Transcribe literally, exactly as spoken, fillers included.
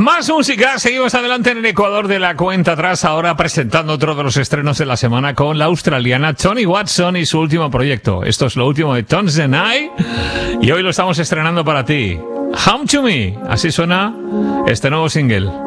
Más música, seguimos adelante en el Ecuador de la cuenta atrás, ahora presentando otro de los estrenos de la semana con la australiana Toni Watson y su último proyecto. Esto es lo último de Tones and I y hoy lo estamos estrenando para ti. Home to Me, así suena este nuevo single.